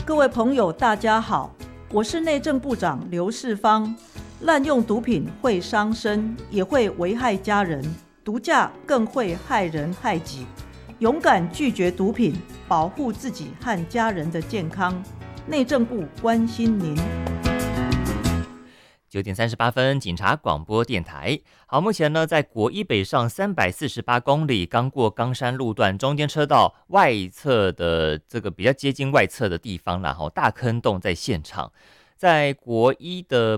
各位朋友，大家好，我是内政部长刘世芳。滥用毒品会伤身，也会危害家人，毒驾更会害人害己。勇敢拒绝毒品，保护自己和家人的健康。内政部关心您。 9:38，警察广播电台。好，目前呢，在国一北上348公里，刚过冈山路段，中间车道外侧的这个比较接近外侧的地方啦，大坑洞在现场。在国一的